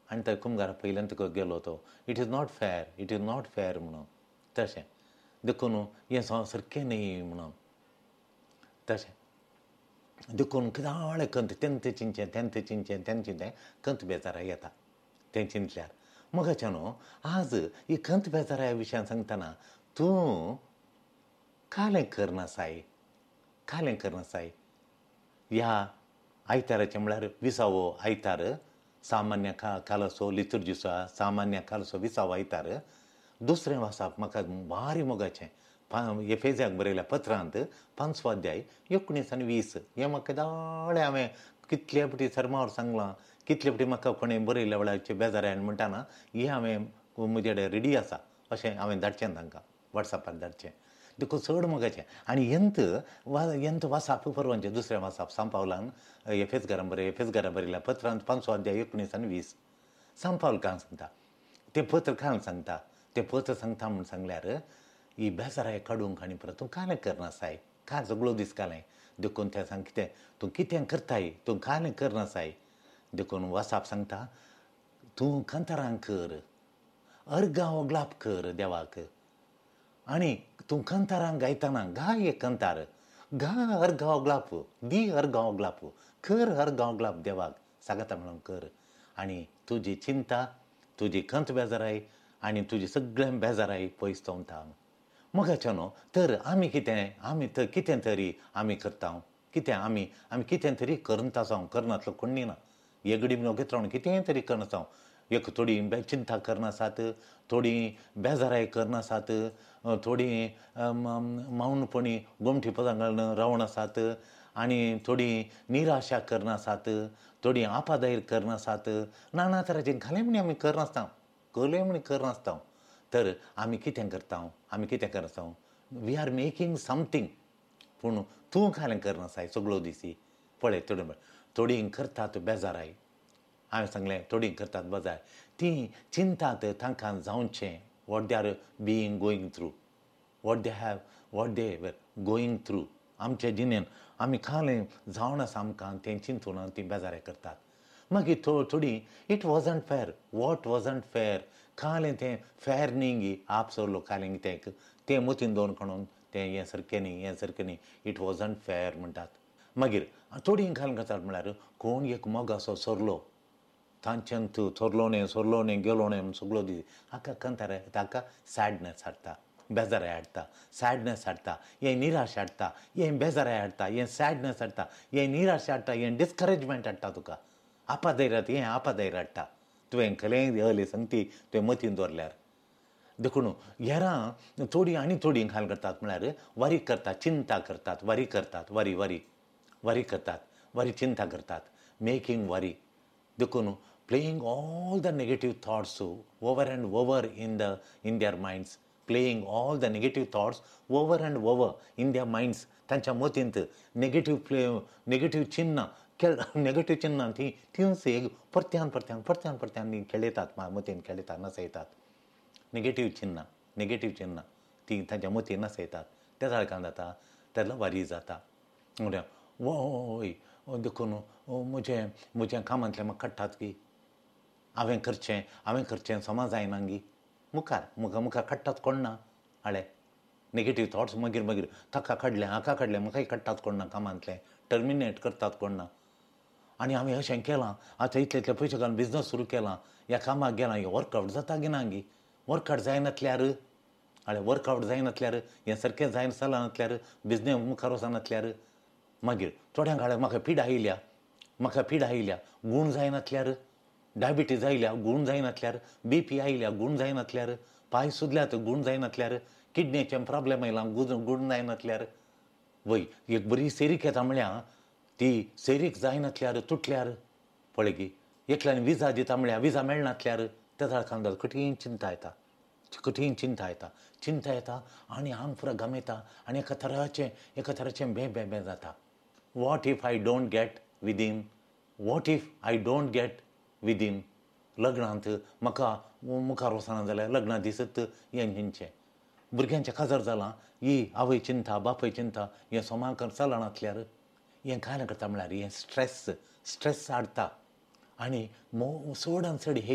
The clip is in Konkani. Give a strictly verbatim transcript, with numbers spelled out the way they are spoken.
आनी थंय कुमगारा पयल्यान तुका गेलो तो इट इज नॉट फेर इट इज नॉट फेर म्हणून तशें देखून हें सारकें न्ही म्हणून तशें देखून किदाळे कंत तेंत चिंचें तेंत चिंचें तेंत चिंचें कंत बेजाराय येता तें चिंतल्यार मगाच्या न्हू आज ही कंत बेजारा विशयान सांगतना तूं कालें करना साय कालें करना साय ह्या आयताराचें म्हळ्यार विसावो आयतार सामान्य का कालसो लितुर्जिसो सामान्य कालसो विसावो आयतार दुसरें वाचप म्हाका भारी मोगाचें एफेज्याक बरयल्या पत्रांत पांचवो अध्याय एकुणीस आनी वीस हें म्हाका दाळे हांवें कितले फावटी सरमावर सांगलां कितले फावटी म्हाका कोणें बरयल्या वेळाचे बेजारान म्हणटाना हें हांवें म्हजे कडेन रेडी आसा अशें हांवें धाडचें तांकां वॉट्सॅपार धाडचें देखून चड मोगाचें आनी यंत वा यंत वाचप परवांचें दुसरें वाचप सांपावलान एफेजकारान बरय एफेजकारान बरयल्या पत्रांत पांचवो अध्याय एकुणीस आनी वीस सांपावल कांय सांगता तें पत्र कांय सांगता तें पत्र सांगता म्हूण सांगल्यार ही बेजाराय काडूंक आनी परत तूं कालें करना साय काल सगळो दीस कालें देखून तें सांग कितें तूं कितें करताय तूं कालें करना साय देखून वाचप सांगता तूं कांतारां कर अर्गां ओगलाप कर देवाक आनी तूं कांतारां गायतना गाय एक कांतार गा अर्गां ओगलाप दी अर्गां ओगलाप कर अर्गां ओगलाप देवाक सांगता म्हणून कर आनी तुजी चिंता तुजी कंत बेजाराय आनी तुजी सगळें बेजाराय पयस तोंवता मोगाचें न्हू तर आमी कितें आमी तर कितें तरी आमी करता कितें आमी आमी कितें तरी करता जावं करनातलो कोणी ना येगडी नोगेत रावन कितेंय तरी करना जावं एक थोडी चिंता करनासात थोडी बेजाराय करनासात थोडी मौनपणी गोमठी पदां घालून रावण आसात आनी थोडी निराशा करनासात थोडी आपादायर करनासात नाना तरांचें घालें म्हणी आमी करनासता कले म्हणी करनासता तर आमी कितें करता आमी कितें करता वी आर मेकींग समथींग पूण तूं कालें करना साय सगळो दिसी पळय थोडी थोडीं करतात बेजाराय हांवें सांगलें थोडीं करतात बेजार तीं चिंतात तांकां जावचें what they are being going through what they have what they were going through आमचे जिणेन आमी कालें जावन आसा आमकां तें चिंतून तीं बेजाराय करतात मागीर थो थोडीं इट वॉजंट फेर वॉट वॉजंट फेर कालें तें फेर न्ही गी आप सोरलो कालें कितें तें मतीन दवरून काडून तें हें सारकें न्ही हें सारकें न्ही इट वॉजंट फेर म्हणटात मागीर थोडीं कालें करतात म्हळ्यार कोण एक मोग असो सोरलो तांच्यान तूं सोरलो न्ही सोरलो न्ही गेलो न्ही सगळो दीस हाका कंतार ताका सॅडनेस हाडटा बेजाराय हाडटा सॅडनेस हाडटा हें निराश हाडटा हें बेजाराय हाडटा हें सॅडनेस हाडटा हें निराश हाडटा हें डिस्करेजमेंट हाडटा तुका आपादायर हें आपादायर हाडटा तुवें खरें हली सांगती तुवें मतीन दवरल्यार देखून हेरां थोडीं आनी थोडीं खाल करतात म्हळ्यार वारी करतात चिंता करतात वारी करतात वारी वारी वारी करतात वारी चिंता करतात मेकींग वारी देखून playing all the negative thoughts over and over in the in their minds playing all the negative thoughts over and over in their minds तांच्या मतींत नेगेटीव प्ले नेगेटीव चिन्नां खेळ नेगेटीव चिन्नां ती तींच एक परत्यान परत्यान परत्यान परत्यान खेळयतात मतीन खेळयतात नसयतात नेगेटीव चिन्नां नेगेटीव चिन्नां ती तांच्या मतीन नसयतात त्या जाळकान जाता तेन्ना वारी जाता वोय देखून म्हजें म्हजें कामांतलें म्हाका काडटात की हांवें करचें हांवें करचें समाज जायना गी मुखार मुखार मुखार काडटात कोण ना हाळे नेगेटीव थॉट्स मागीर मागीर ताका काडलें हाका काडलें म्हाकाय काडटात कोण ना कामांतलें टर्मिनेट करतात कोण ना आनी हांवें अशें केलां आतां इतले इतले पयशे घालून बिजनस सुरू केलां ह्या कामाक गेलां हें वर्कआवट जाता गी ना गी वर्कआवट जायनातल्यार हाळे वर्कआवट जायनातल्यार हें सारकें जायना चलनातल्यार बिजनेस मुखार वचनातल्यार मागीर थोड्यांक हाळे म्हाका पीड आयिल्ल्या म्हाका पीड आयिल्ल्या गूण जायनातल्यार डायबिटीज आयिल्ल्या गूण जायनातल्यार बी पी आयिल्ल्या गूण जायनातल्यार पांय सुजल्यात गूण जायनातल्यार किडनीचे प्रॉब्लेम आयलां गूण गूण जायनातल्यार वय एक बरी सेरीक येता म्हळ्यार ती सेरीक जायनातल्यार तुटल्यार पळय गी एकल्यान विजा दिता म्हळ्यार विजा मेळनातल्यार त्या जाळकान कठीण चिंता येता कठीण चिंता येता चिंता येता आनी आंग पुरो घामयता आनी एका तराचें एका तराचें बे बे बे जाता what if I don't get within what if I don't get within लग्नांत म्हाका मुखार वचना जाल्यार लग्ना दिसत हें चिंतचें भुरग्यांचें काजार जालां ही आवय चिंता बापूय चिंता हें सोमाक चलनातल्यार हें कांय करता म्हळ्यार हें स्ट्रेस स्ट्रेस हाडटा आनी मो चड आनी चड